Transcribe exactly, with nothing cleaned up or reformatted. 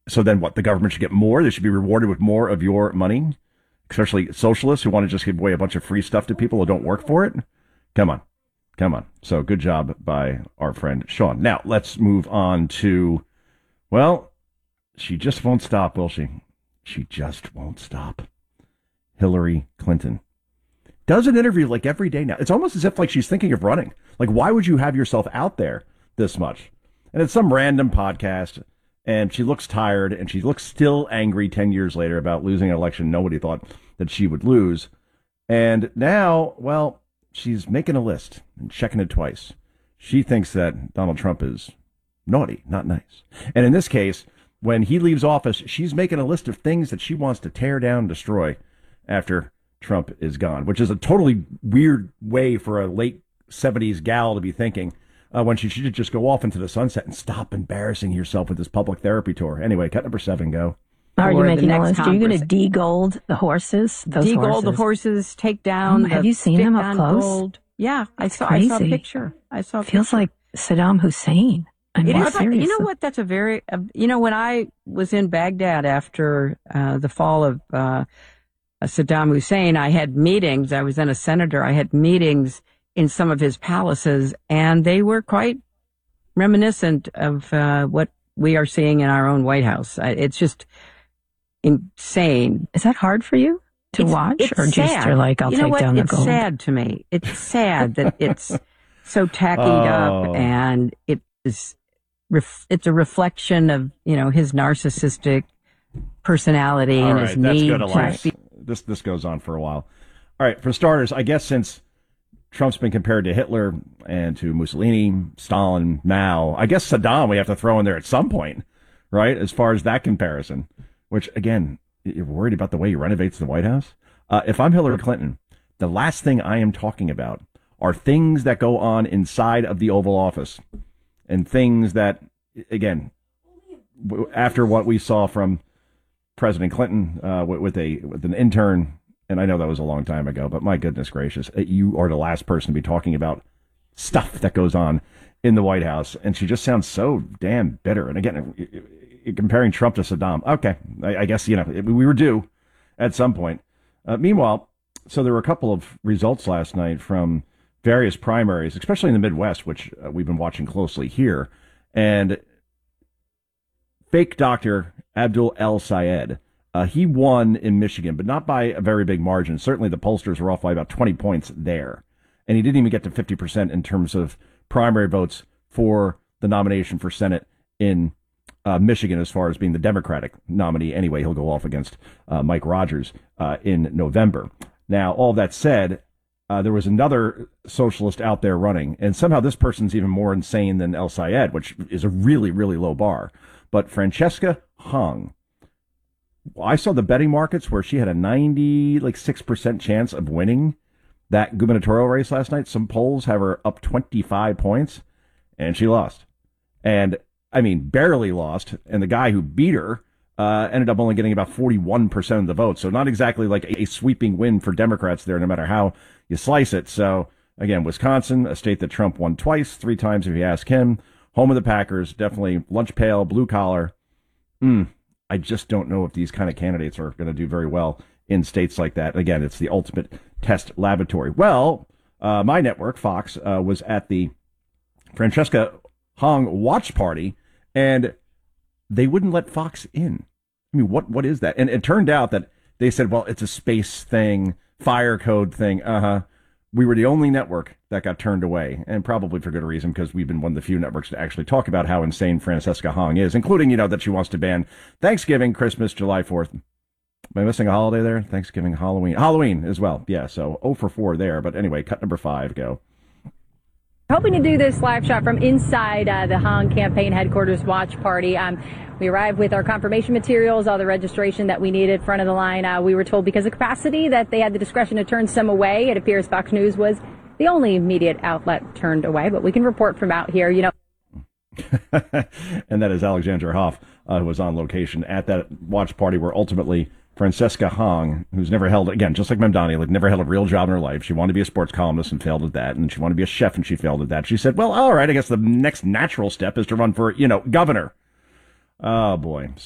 So then what? The government should get more? They should be rewarded with more of your money? Especially socialists who want to just give away a bunch of free stuff to people who don't work for it? Come on. Come on. So good job by our friend Sean. Now, let's move on to, well, she just won't stop, will she? She just won't stop. Hillary Clinton does an interview like every day now. It's almost as if like she's thinking of running. Like, why would you have yourself out there this much? And it's some random podcast, and she looks tired, and she looks still angry ten years later about losing an election nobody thought that she would lose. And now, well, she's making a list and checking it twice. She thinks that Donald Trump is naughty, not nice. And in this case, when he leaves office, she's making a list of things that she wants to tear down and destroy after Trump is gone, which is a totally weird way for a late seventies gal to be thinking uh, when she should just go off into the sunset and stop embarrassing yourself with this public therapy tour. Anyway, cut number seven, go. Are you making a list? Are you going to de-gold the horses? Those de-gold horses? the horses, take down. Um, have the you seen them up close? Gold. Yeah, I saw. Crazy. I saw a picture. I saw. A Feels picture. like Saddam Hussein. I mean, it is like, seriously. you know what? That's a very. Uh, you know, when I was in Baghdad after uh, the fall of uh, Saddam Hussein, I had meetings. I was then a senator. I had meetings in some of his palaces, and they were quite reminiscent of uh, what we are seeing in our own White House. It's just insane. Is that hard for you to it's, watch, it's or just sad. you're like, I'll you know take what? down the it's gold? It's sad to me. It's sad that it's so tackied oh. up, and it is. Ref, it's a reflection of you know his narcissistic personality All and right, his that's need good, to Elias. be. This this goes on for a while. All right, for starters, I guess since Trump's been compared to Hitler and to Mussolini, Stalin, Mao, I guess Saddam we have to throw in there at some point, right? As far as that comparison, which again, you're worried about the way he renovates the White House. Uh, if I'm Hillary Clinton, the last thing I am talking about are things that go on inside of the Oval Office and things that, again, after what we saw from President Clinton uh, with, with a with an intern, and I know that was a long time ago, but my goodness gracious, you are the last person to be talking about stuff that goes on in the White House, and she just sounds so damn bitter. And again, comparing Trump to Saddam, okay, I, I guess, you know, we were due at some point. Uh, meanwhile, so there were a couple of results last night from various primaries, especially in the Midwest, which uh, we've been watching closely here, and fake doctor Abdul El Sayed, uh, he won in Michigan, but not by a very big margin. Certainly the pollsters were off by about twenty points there. And he didn't even get to fifty percent in terms of primary votes for the nomination for Senate in uh, Michigan, as far as being the Democratic nominee. Anyway, he'll go off against uh, Mike Rogers uh, in November. Now, all that said, uh, there was another socialist out there running, and somehow this person's even more insane than El Sayed, which is a really, really low bar. But Francesca Hong, I saw the betting markets where she had a ninety, like six percent chance of winning that gubernatorial race last night. Some polls have her up twenty-five points, and she lost. And, I mean, barely lost. And the guy who beat her uh, ended up only getting about forty-one percent of the vote. So not exactly like a, a sweeping win for Democrats there, no matter how you slice it. So, again, Wisconsin, a state that Trump won twice, three times if you ask him. Home of the Packers, definitely lunch pail, blue collar. Mm, I just don't know if these kind of candidates are going to do very well in states like that. Again, it's the ultimate test laboratory. Well, uh, my network, Fox, uh, was at the Francesca Hong watch party, and they wouldn't let Fox in. I mean, what what is that? And it turned out that they said, well, it's a space thing, fire code thing. Uh-huh. We were the only network that got turned away, and probably for good reason, because we've been one of the few networks to actually talk about how insane Francesca Hong is, including, you know, that she wants to ban Thanksgiving, Christmas, July fourth. Am I missing a holiday there? Thanksgiving, Halloween. Halloween as well. Yeah, so oh for four there. But anyway, cut number five, go. Hoping to do this live shot from inside uh, the Hong campaign headquarters watch party. Um, we arrived with our confirmation materials, all the registration that we needed, front of the line. Uh, we were told because of capacity that they had the discretion to turn some away. It appears Fox News was the only immediate outlet turned away, but we can report from out here, you know. And that is Alexandra Hoff, uh, who was on location at that watch party where ultimately Francesca Hong, who's never held, again, just like Mamdani, like never held a real job in her life. She wanted to be a sports columnist and failed at that. And she wanted to be a chef and she failed at that. She said, well, all right, I guess the next natural step is to run for, you know, governor. Oh, boy.